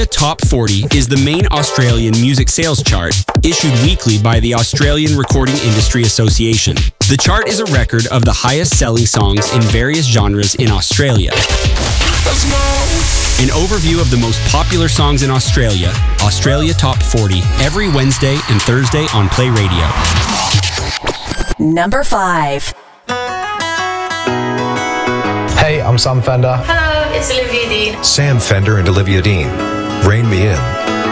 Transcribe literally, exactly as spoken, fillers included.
The Top forty is the main Australian music sales chart, issued weekly by the Australian Recording Industry Association. The chart is a record of the highest-selling songs in various genres in Australia. An overview of the most popular songs in Australia, Australia Top forty, every Wednesday and Thursday on Play Radio. Number five. Hey, I'm Sam Fender. Hello, it's Olivia Dean. Sam Fender and Olivia Dean. Rein Me In.